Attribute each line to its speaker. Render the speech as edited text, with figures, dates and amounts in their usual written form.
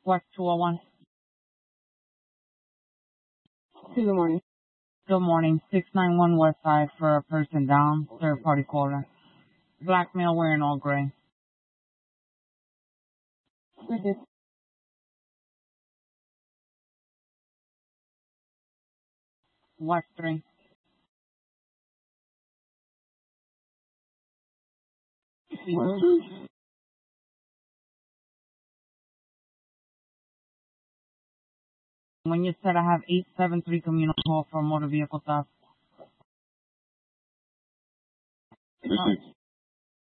Speaker 1: West 201.
Speaker 2: Good morning.
Speaker 1: Good morning. 691 West Side for a person down. Third party caller. Black male wearing all gray.
Speaker 2: Okay.
Speaker 1: West 3. When you said I have 873 communal call for a motor vehicle theft.